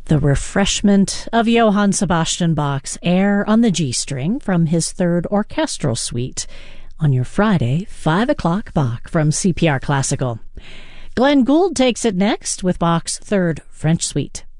The refreshment of Johann Sebastian Bach's Air on the G string from his third orchestral suite on your Friday 5 o'clock Bach from CPR Classical. Glenn Gould takes it next with Bach's third French suite.